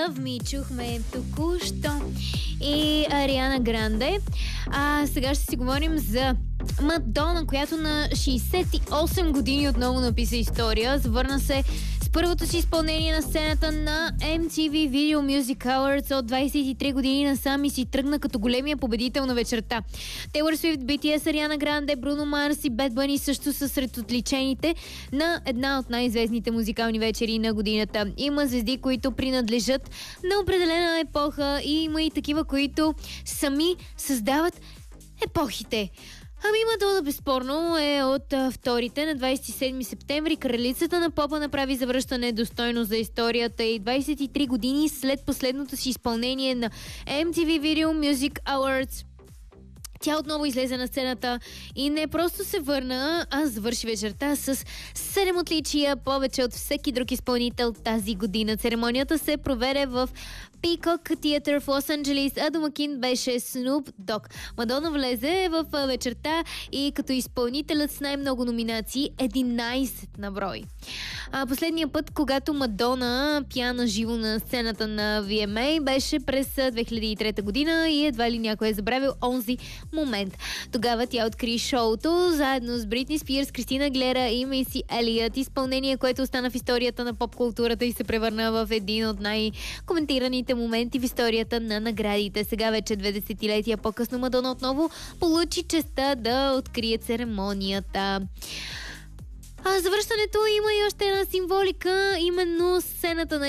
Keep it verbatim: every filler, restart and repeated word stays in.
Love Me чухме току-що и Ариана Гранде. А сега ще си говорим за Мадона, която на шейсет и осем години отново написа история. Завърна се с първото си изпълнение на сцената на Ем Ти Ви Video Music Awards от двайсет и три години насам и си тръгна като големия победител на вечерта. Тейлор Свифт, Би Ти Ес, Ариана Гранде, Бруно Марс и Бед Бъни също са сред отличените на една от най-известните музикални вечери на годината. Има звезди, които принадлежат на определена епоха и има и такива, които сами създават епохите. Ами Мадона безспорно е от а, вторите. На двайсет и седми септември кралицата на попа направи завръщане достойно за историята и двайсет и три години след последното си изпълнение на Ем Ти Ви Video Music Awards. Тя отново излезе на сцената и не просто се върна, а завърши вечерта с седем отличия, повече от всеки друг изпълнител тази година. Церемонията се проведе в Peacock Theatre в Лос Анджелис, а домакин беше Snoop Dogg. Мадона влезе в вечерта и като изпълнителят с най-много номинации, единайсет на брой. А последния път, когато Мадона пя на живо на сцената на Ви Ем Ей, беше през две хиляди и трета година и едва ли някой е забравил онзи момент. Тогава тя откри шоуто заедно с Бритни Спирс, Кристина Аглера и Миси Елият. Изпълнение, което остана в историята на поп-културата и се превърна в един от най-коментираните моменти в историята на наградите. Сега вече две десетилетия по-късно Мадона отново получи честта да открие церемонията. А завръщането има и още една символика, именно сцената на